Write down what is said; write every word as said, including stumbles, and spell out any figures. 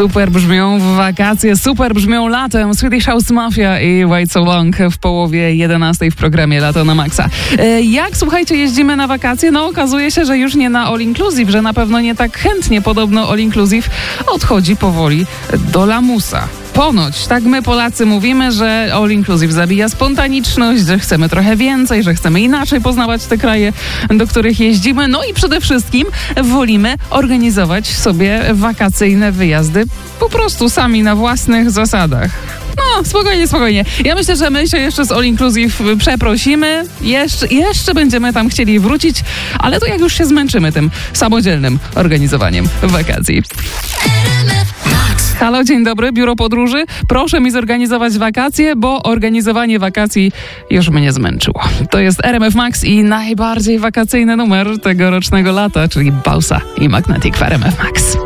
Super brzmią w wakacje, super brzmią latem. Swedish House Mafia i Wait So Long w połowie jedenastej w programie Lato na Maxa. Jak, słuchajcie, jeździmy na wakacje? No okazuje się, że już nie na All Inclusive, że na pewno nie tak chętnie. Podobno All Inclusive odchodzi powoli do lamusa. Ponoć, tak my Polacy mówimy, że All Inclusive zabija spontaniczność, że chcemy trochę więcej, że chcemy inaczej poznawać te kraje, do których jeździmy. No i przede wszystkim wolimy organizować sobie wakacyjne wyjazdy po prostu sami na własnych zasadach. No, spokojnie, spokojnie. Ja myślę, że my się jeszcze z All Inclusive przeprosimy. Jeszcze, jeszcze będziemy tam chcieli wrócić, ale to jak już się zmęczymy tym samodzielnym organizowaniem wakacji. Halo, dzień dobry, biuro podróży. Proszę mi zorganizować wakacje, bo organizowanie wakacji już mnie zmęczyło. To jest R M F Max i najbardziej wakacyjny numer tegorocznego lata, czyli Bausa i Magnetic w R M F Max.